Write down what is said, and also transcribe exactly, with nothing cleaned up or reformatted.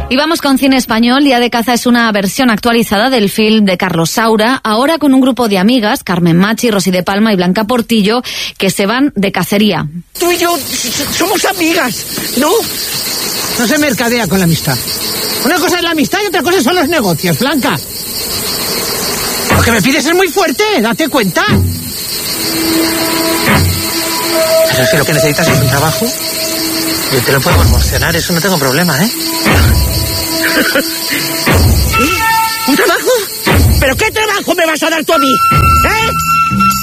Y vamos con cine español. Día de caza es una versión actualizada del film de Carlos Saura, ahora con un grupo de amigas, Carmen Machi, Rosy de Palma y Blanca Portillo, que se van de cacería. Tú y yo somos amigas, ¿no? No se mercadea con la amistad. Una cosa es la amistad y otra cosa son los negocios, Blanca. Lo que me pides es muy fuerte, date cuenta. Pero es que lo que necesitas es un trabajo. Yo te lo puedo promocionar, eso no tengo problema, ¿eh? ¿Sí? ¿Un trabajo? ¿Pero qué trabajo me vas a dar tú a mí? ¿Eh?